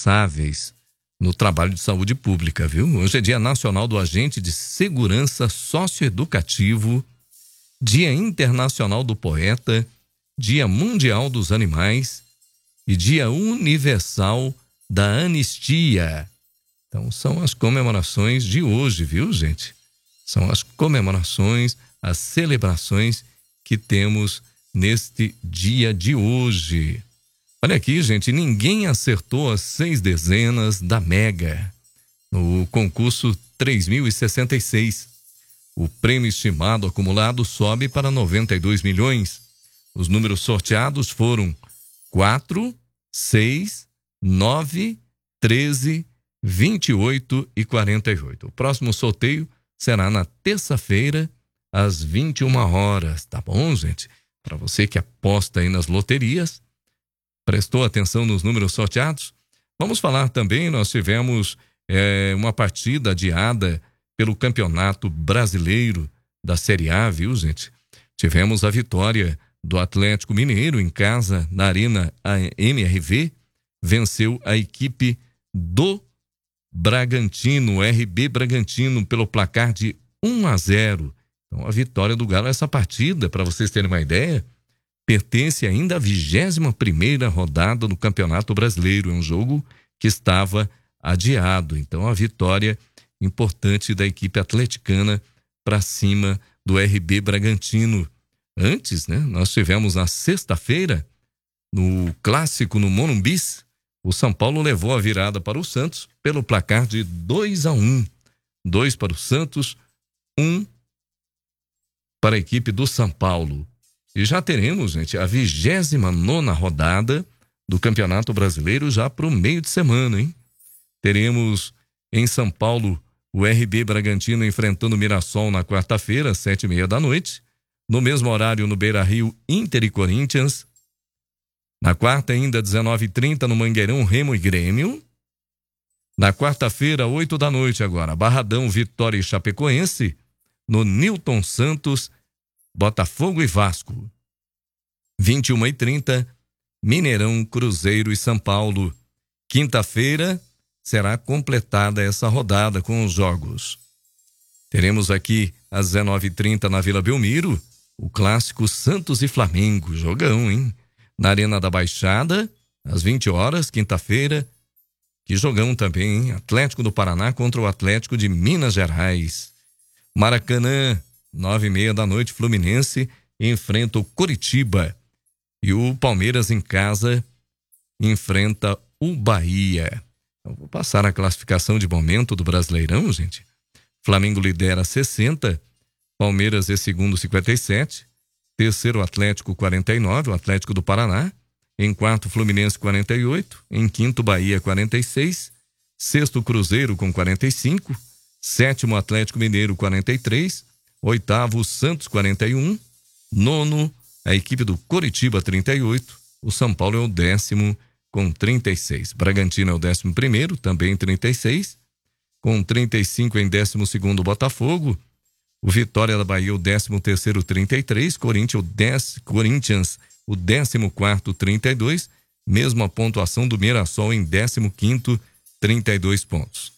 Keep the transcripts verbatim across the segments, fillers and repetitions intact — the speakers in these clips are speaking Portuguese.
responsáveis no trabalho de saúde pública, viu? Hoje é Dia Nacional do Agente de Segurança Socioeducativo, Dia Internacional do Poeta, Dia Mundial dos Animais e Dia Universal da Anistia. Então, são as comemorações de hoje, viu, gente? São as comemorações, as celebrações que temos neste dia de hoje. Olha aqui, gente, ninguém acertou as seis dezenas da Mega no concurso três mil e sessenta e seis. O prêmio estimado acumulado sobe para noventa e dois milhões. Os números sorteados foram quatro, seis, nove, treze, vinte e oito e quarenta e oito. O próximo sorteio será na terça-feira, às vinte e uma horas, tá bom, gente? Para você que aposta aí nas loterias, prestou atenção nos números sorteados? Vamos falar também, nós tivemos é, uma partida adiada pelo Campeonato Brasileiro da Série A, viu, gente? Tivemos a vitória do Atlético Mineiro em casa, na Arena M R V, venceu a equipe do Bragantino, R B Bragantino, pelo placar de um a zero. Então, a vitória do Galo, essa partida, para vocês terem uma ideia, pertence ainda à vigésima primeira rodada do Campeonato Brasileiro. É um jogo que estava adiado. Então, a vitória importante da equipe atleticana para cima do R B Bragantino. Antes, né, nós tivemos na sexta-feira, no clássico no Morumbi, o São Paulo levou a virada para o Santos pelo placar de dois a um. dois para o Santos, um para a equipe do São Paulo. E já teremos, gente, a vigésima nona rodada do Campeonato Brasileiro já para o meio de semana, hein? Teremos em São Paulo o R B Bragantino enfrentando o Mirassol na quarta-feira, às sete e meia da noite. No mesmo horário, no Beira-Rio, Inter e Corinthians. Na quarta, ainda, dezenove e trinta, no Mangueirão, Remo e Grêmio. Na quarta-feira, oito da noite agora, Barradão, Vitória e Chapecoense. No Newton Santos, Botafogo e Vasco. vinte e uma e trinta, Mineirão, Cruzeiro e São Paulo. Quinta-feira será completada essa rodada com os jogos. Teremos aqui às dezenove e trinta na Vila Belmiro, o clássico Santos e Flamengo. Jogão, hein? Na Arena da Baixada, às vinte horas, quinta-feira. Que jogão também, hein? Atlético do Paraná contra o Atlético de Minas Gerais. Maracanã, nove e meia da noite, Fluminense enfrenta o Coritiba. E o Palmeiras em casa enfrenta o Bahia. Eu vou passar a classificação de momento do Brasileirão, gente. Flamengo lidera sessenta, Palmeiras é segundo cinquenta e sete, terceiro Atlético quarenta e nove, o Atlético do Paraná, em quarto Fluminense quarenta e oito, em quinto Bahia quarenta e seis, sexto Cruzeiro com quarenta e cinco, sétimo Atlético Mineiro quarenta e três, oitavo Santos quarenta e um, nono a equipe do Coritiba trinta e oito, o São Paulo é o décimo com trinta e seis, Bragantino é o décimo primeiro, também trinta e seis, com trinta e cinco em décimo segundo Botafogo, o Vitória da Bahia o décimo terceiro trinta e três, Corinthians o, dez, Corinthians, o décimo quarto trinta e dois, mesma pontuação do Mirassol em décimo quinto trinta e dois pontos.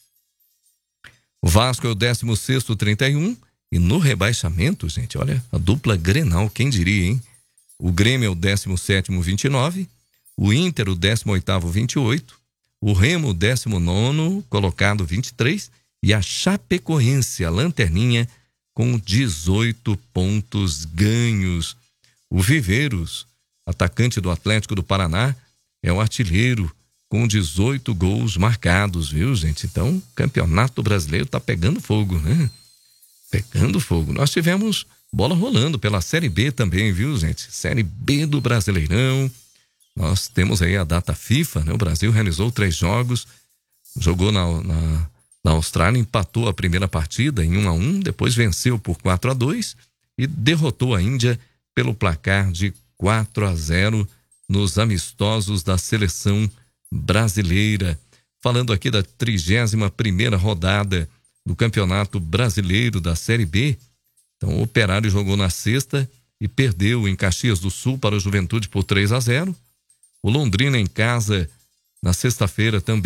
O Vasco é o décimo sexto trinta e um e no rebaixamento, gente, olha, a dupla Grenal, quem diria, hein? O Grêmio é o décimo sétimo vinte e nove, o Inter o décimo oitavo vinte e oito, o Remo o décimo nono colocado vinte e três e a Chapecoense, a lanterninha, com dezoito pontos ganhos. O Viveiros, atacante do Atlético do Paraná, é o artilheiro com dezoito gols marcados, viu, gente? Então, o Campeonato Brasileiro tá pegando fogo, né? Pegando fogo. Nós tivemos bola rolando pela Série B também, viu, gente? Série B do Brasileirão. Nós temos aí a data FIFA, né? O Brasil realizou três jogos, jogou na, na, na Austrália, empatou a primeira partida em um a um, depois venceu por quatro a dois e derrotou a Índia pelo placar de quatro a zero nos amistosos da seleção brasileira. Falando aqui da trigésima primeira rodada do Campeonato Brasileiro da Série B, então o Operário jogou na sexta e perdeu em Caxias do Sul para o Juventude por três a zero. O Londrina em casa na sexta-feira também